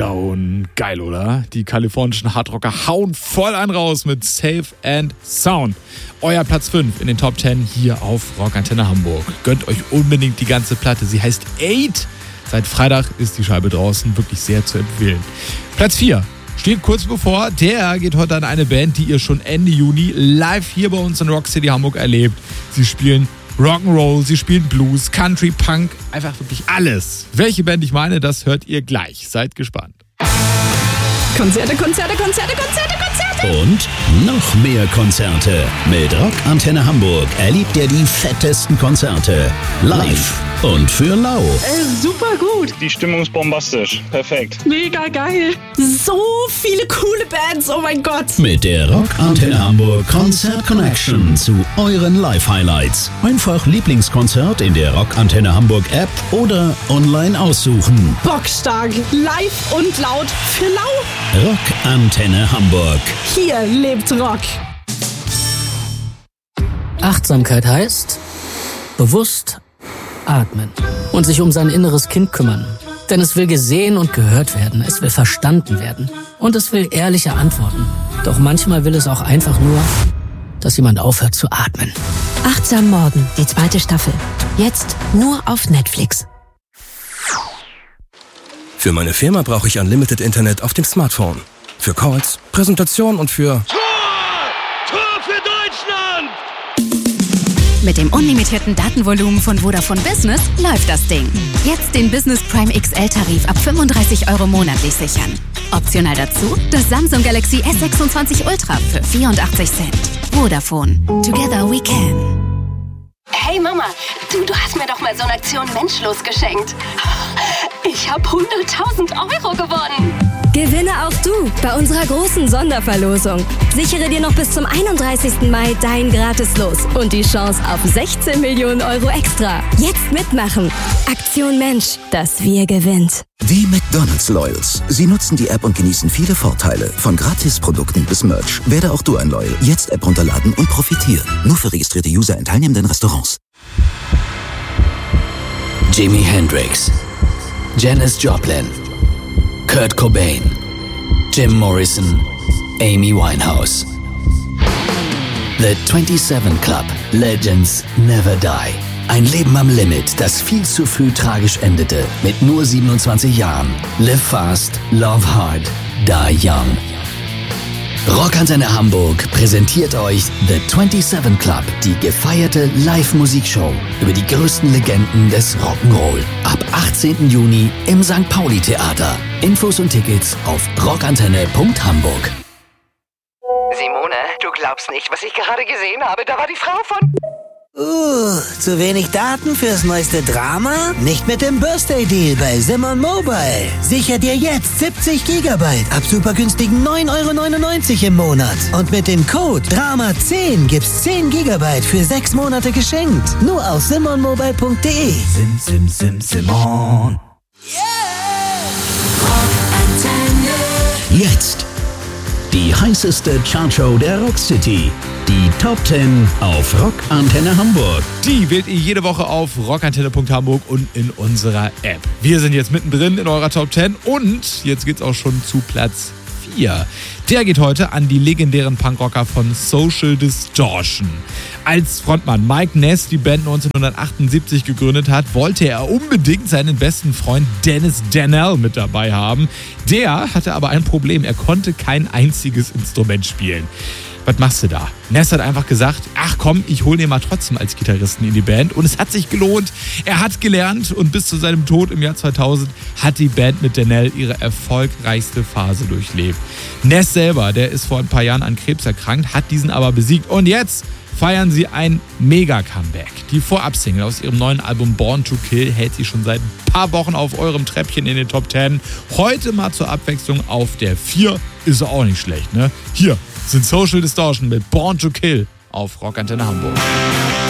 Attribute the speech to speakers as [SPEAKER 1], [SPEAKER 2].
[SPEAKER 1] reingehauen. Geil, oder? Die kalifornischen Hardrocker hauen voll einen raus mit Safe and Sound. Euer Platz 5 in den Top 10 hier auf Rockantenne Hamburg. Gönnt euch unbedingt die ganze Platte. Sie heißt 8. Seit Freitag ist die Scheibe draußen. Wirklich sehr zu empfehlen. Platz 4 steht kurz bevor. Der geht heute an eine Band, die ihr schon Ende Juni live hier bei uns in Rock City Hamburg erlebt. Sie spielen Rock'n'Roll, sie spielen Blues, Country, Punk, einfach wirklich alles. Welche Band ich meine, das hört ihr gleich. Seid gespannt.
[SPEAKER 2] Konzerte, Konzerte, Konzerte, Konzerte, Konzerte.
[SPEAKER 3] Und noch mehr Konzerte. Mit Rockantenne Hamburg erlebt ihr die fettesten Konzerte. Live und für lau.
[SPEAKER 2] Super gut.
[SPEAKER 4] Die Stimmung ist bombastisch. Perfekt.
[SPEAKER 2] Mega geil. So viele coole Bands. Oh mein Gott.
[SPEAKER 3] Mit der Rockantenne Hamburg Konzert Connection zu euren Live-Highlights. Einfach Lieblingskonzert in der Rockantenne Hamburg App oder online aussuchen.
[SPEAKER 2] Bockstark. Live und laut für lau.
[SPEAKER 3] Rockantenne Hamburg.
[SPEAKER 2] Hier lebt Rock.
[SPEAKER 5] Achtsamkeit heißt bewusst atmen und sich um sein inneres Kind kümmern. Denn es will gesehen und gehört werden, es will verstanden werden und es will ehrliche Antworten. Doch manchmal will es auch einfach nur, dass jemand aufhört zu atmen.
[SPEAKER 6] Achtsam Morgen, die 2. Staffel. Jetzt nur auf Netflix.
[SPEAKER 7] Für meine Firma brauche ich Unlimited Internet auf dem Smartphone. Für Calls, Präsentation und für...
[SPEAKER 8] Tor für Deutschland!
[SPEAKER 9] Mit dem unlimitierten Datenvolumen von Vodafone Business läuft das Ding. Jetzt den Business Prime XL-Tarif ab 35 € monatlich sichern. Optional dazu das Samsung Galaxy S26 Ultra für 84 Cent. Vodafone. Together we can.
[SPEAKER 10] Hey Mama, du hast mir doch mal so eine Aktion Menschlos geschenkt. Ich habe 100.000 € gewonnen.
[SPEAKER 11] Gewinne auch du bei unserer großen Sonderverlosung. Sichere dir noch bis zum 31. Mai dein Gratis-Los und die Chance auf 16 Millionen € extra. Jetzt mitmachen. Aktion Mensch, das Wir gewinnt.
[SPEAKER 12] Die McDonald's Loyals. Sie nutzen die App und genießen viele Vorteile. Von Gratisprodukten bis Merch. Werde auch du ein Loyal. Jetzt App runterladen und profitieren. Nur für registrierte User in teilnehmenden Restaurants.
[SPEAKER 3] Jimi Hendrix, Janis Joplin, Kurt Cobain, Jim Morrison, Amy Winehouse. The 27 Club. Legends never die. Ein Leben am Limit, das viel zu früh tragisch endete. Mit nur 27 Jahren. Live fast, love hard, die young. Rockantenne Hamburg präsentiert euch The 27 Club, die gefeierte Live-Musikshow über die größten Legenden des Rock'n'Roll. Ab 18. Juni im St. Pauli Theater. Infos und Tickets auf rockantenne.hamburg.
[SPEAKER 13] Simone, du glaubst nicht, was ich gerade gesehen habe. Da war die Frau von...
[SPEAKER 14] Zu wenig Daten fürs neueste Drama? Nicht mit dem Birthday Deal bei Simon Mobile. Sicher dir jetzt 70 GB ab super günstigen 9,99 € im Monat. Und mit dem Code DRAMA10 gibt's 10 GB für 6 Monate geschenkt. Nur auf simonmobile.de.
[SPEAKER 12] Simon.
[SPEAKER 3] Jetzt die heißeste Chartshow der Rock City. Die Top 10 auf Rockantenne Hamburg.
[SPEAKER 1] Die wählt ihr jede Woche auf rockantenne.hamburg und in unserer App. Wir sind jetzt mittendrin in eurer Top 10 und jetzt geht's auch schon zu Platz 4. Der geht heute an die legendären Punkrocker von Social Distortion. Als Frontmann Mike Ness die Band 1978 gegründet hat, wollte er unbedingt seinen besten Freund Dennis Danell mit dabei haben. Der hatte aber ein Problem, er konnte kein einziges Instrument spielen. Was machst du da? Ness hat einfach gesagt, ach komm, ich hole ihn mal trotzdem als Gitarristen in die Band. Und es hat sich gelohnt. Er hat gelernt und bis zu seinem Tod im Jahr 2000 hat die Band mit Danell ihre erfolgreichste Phase durchlebt. Ness selber, der ist vor ein paar Jahren an Krebs erkrankt, hat diesen aber besiegt. Und jetzt feiern sie ein Mega-Comeback. Die Vorab-Single aus ihrem neuen Album Born to Kill hält sie schon seit ein paar Wochen auf eurem Treppchen in den Top 10. Heute mal zur Abwechslung auf der 4. Ist auch nicht schlecht, ne? Hier sind Social Distortion mit Born to Kill auf Rockantenne Hamburg.